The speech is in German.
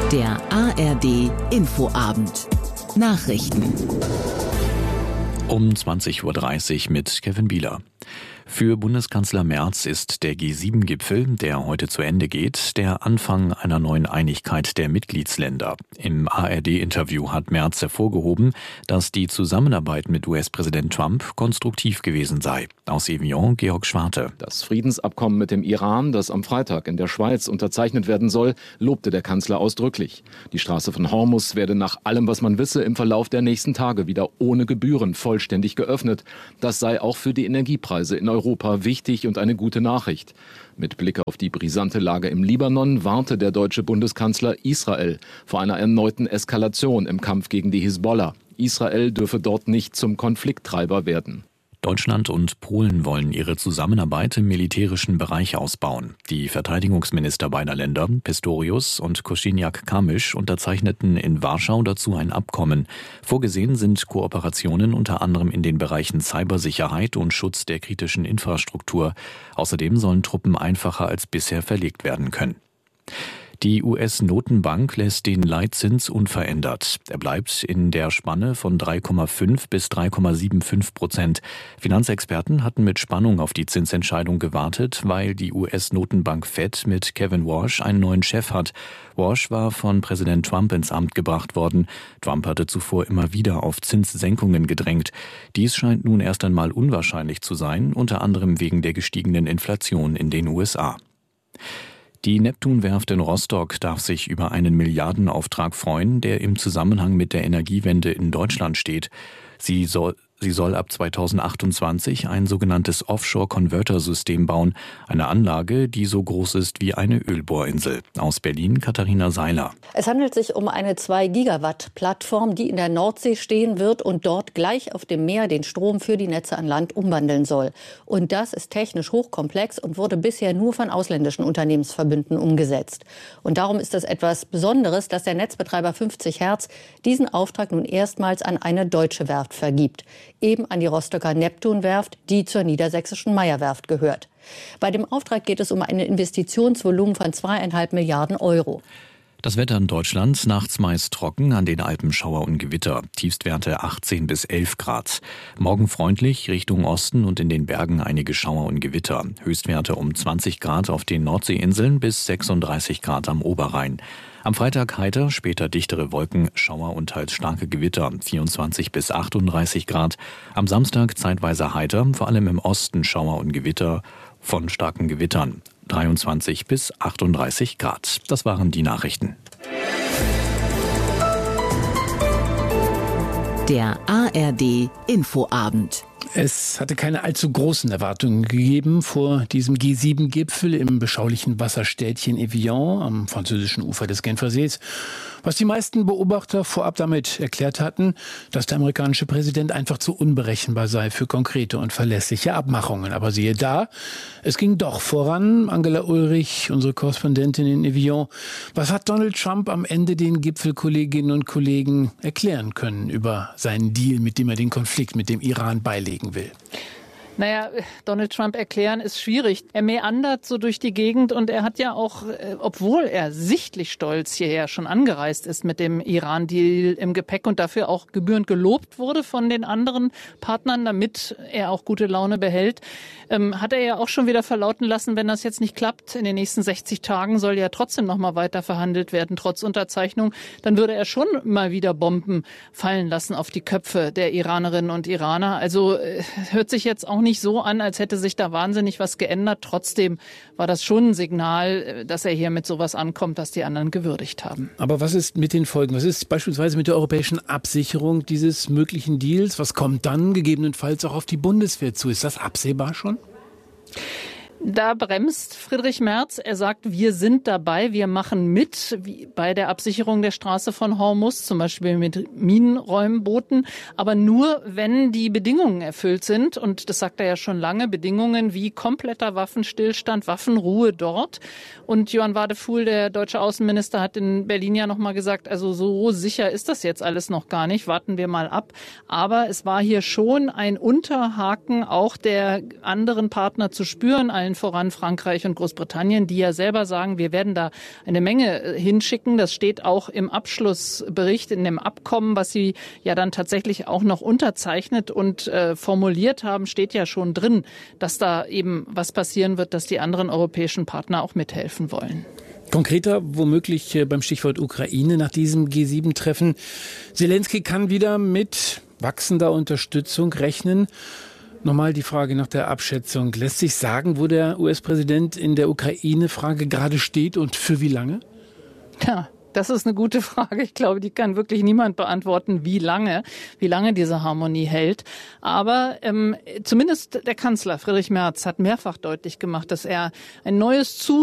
Der ARD Infoabend. Nachrichten. Um 20.30 Uhr mit Kevin Bieler. Für Bundeskanzler Merz ist der G7-Gipfel, der heute zu Ende geht, der Anfang einer neuen Einigkeit der Mitgliedsländer. Im ARD-Interview hat Merz hervorgehoben, dass die Zusammenarbeit mit US-Präsident Trump konstruktiv gewesen sei. Aus Evian, Georg Schwarte. Das Friedensabkommen mit dem Iran, das am Freitag in der Schweiz unterzeichnet werden soll, lobte der Kanzler ausdrücklich. Die Straße von Hormuz werde nach allem, was man wisse, im Verlauf der nächsten Tage wieder ohne Gebühren vollständig geöffnet. Das sei auch für die Energiepreise in Europa wichtig und eine gute Nachricht. Mit Blick auf die brisante Lage im Libanon warnte der deutsche Bundeskanzler Israel vor einer erneuten Eskalation im Kampf gegen die Hisbollah. Israel dürfe dort nicht zum Konflikttreiber werden. Deutschland und Polen wollen ihre Zusammenarbeit im militärischen Bereich ausbauen. Die Verteidigungsminister beider Länder, Pistorius und Kosiniak-Kamysz, unterzeichneten in Warschau dazu ein Abkommen. Vorgesehen sind Kooperationen unter anderem in den Bereichen Cybersicherheit und Schutz der kritischen Infrastruktur. Außerdem sollen Truppen einfacher als bisher verlegt werden können. Die US-Notenbank lässt den Leitzins unverändert. Er bleibt in der Spanne von 3,5 bis 3,75%. Finanzexperten hatten mit Spannung auf die Zinsentscheidung gewartet, weil die US-Notenbank Fed mit Kevin Warsh einen neuen Chef hat. Warsh war von Präsident Trump ins Amt gebracht worden. Trump hatte zuvor immer wieder auf Zinssenkungen gedrängt. Dies scheint nun erst einmal unwahrscheinlich zu sein, unter anderem wegen der gestiegenen Inflation in den USA. Die Neptun-Werft in Rostock darf sich über einen Milliardenauftrag freuen, der im Zusammenhang mit der Energiewende in Deutschland steht. Sie soll ab 2028 ein sogenanntes Offshore-Converter-System bauen, eine Anlage, die so groß ist wie eine Ölbohrinsel. Aus Berlin, Katharina Seiler. Es handelt sich um eine 2-Gigawatt-Plattform, die in der Nordsee stehen wird und dort gleich auf dem Meer den Strom für die Netze an Land umwandeln soll. Und das ist technisch hochkomplex und wurde bisher nur von ausländischen Unternehmensverbünden umgesetzt. Und darum ist es etwas Besonderes, dass der Netzbetreiber 50 Hertz diesen Auftrag nun erstmals an eine deutsche Werft vergibt. Eben an die Rostocker Neptun-Werft, die zur niedersächsischen Meyer-Werft gehört. Bei dem Auftrag geht es um ein Investitionsvolumen von 2,5 Milliarden Euro. Das Wetter in Deutschland, nachts meist trocken, an den Alpen Schauer und Gewitter. Tiefstwerte 18 bis 11 Grad. Morgen freundlich, Richtung Osten und in den Bergen einige Schauer und Gewitter. Höchstwerte um 20 Grad auf den Nordseeinseln bis 36 Grad am Oberrhein. Am Freitag heiter, später dichtere Wolken, Schauer und teils starke Gewitter, 24 bis 38 Grad. Am Samstag zeitweise heiter, vor allem im Osten Schauer und Gewitter von starken Gewittern, 23 bis 38 Grad. Das waren die Nachrichten. Der ARD Infoabend. Es hatte keine allzu großen Erwartungen gegeben vor diesem G7-Gipfel im beschaulichen Wasserstädtchen Evian am französischen Ufer des Genfersees. Was die meisten Beobachter vorab damit erklärt hatten, dass der amerikanische Präsident einfach zu unberechenbar sei für konkrete und verlässliche Abmachungen. Aber siehe da, es ging doch voran. Angela Ulrich, unsere Korrespondentin in Evian. Was hat Donald Trump am Ende den Gipfelkolleginnen und Kollegen erklären können über seinen Deal, mit dem er den Konflikt mit dem Iran beilegen will? Naja, Donald Trump erklären ist schwierig. Er meandert so durch die Gegend und er hat ja auch, obwohl er sichtlich stolz hierher schon angereist ist mit dem Iran-Deal im Gepäck und dafür auch gebührend gelobt wurde von den anderen Partnern, damit er auch gute Laune behält, hat er ja auch schon wieder verlauten lassen, wenn das jetzt nicht klappt, in den nächsten 60 Tagen soll ja trotzdem noch mal weiter verhandelt werden, trotz Unterzeichnung, dann würde er schon mal wieder Bomben fallen lassen auf die Köpfe der Iranerinnen und Iraner. Also hört sich jetzt auch nicht so an, als hätte sich da wahnsinnig was geändert. Trotzdem war das schon ein Signal, dass er hier mit sowas ankommt, das die anderen gewürdigt haben. Aber was ist mit den Folgen? Was ist beispielsweise mit der europäischen Absicherung dieses möglichen Deals? Was kommt dann gegebenenfalls auch auf die Bundeswehr zu? Ist das absehbar schon? Da bremst Friedrich Merz. Er sagt, wir sind dabei, wir machen mit wie bei der Absicherung der Straße von Hormuz, zum Beispiel mit Minenräumbooten, aber nur, wenn die Bedingungen erfüllt sind. Und das sagt er ja schon lange, Bedingungen wie kompletter Waffenstillstand, Waffenruhe dort. Und Johann Wadefuhl, der deutsche Außenminister, hat in Berlin ja nochmal gesagt, also so sicher ist das jetzt alles noch gar nicht, warten wir mal ab. Aber es war hier schon ein Unterhaken auch der anderen Partner zu spüren, allen allen voran Frankreich und Großbritannien, die ja selber sagen, wir werden da eine Menge hinschicken. Das steht auch im Abschlussbericht, in dem Abkommen, was sie ja dann tatsächlich auch noch unterzeichnet und formuliert haben, steht ja schon drin, dass da eben was passieren wird, dass die anderen europäischen Partner auch mithelfen wollen. Konkreter womöglich beim Stichwort Ukraine nach diesem G7-Treffen. Zelensky kann wieder mit wachsender Unterstützung rechnen. Nochmal die Frage nach der Abschätzung. Lässt sich sagen, wo der US-Präsident in der Ukraine-Frage gerade steht und für wie lange? Ja. Das ist eine gute Frage. Ich glaube, die kann wirklich niemand beantworten, wie lange diese Harmonie hält. Aber zumindest der Kanzler Friedrich Merz hat mehrfach deutlich gemacht, dass er ein neues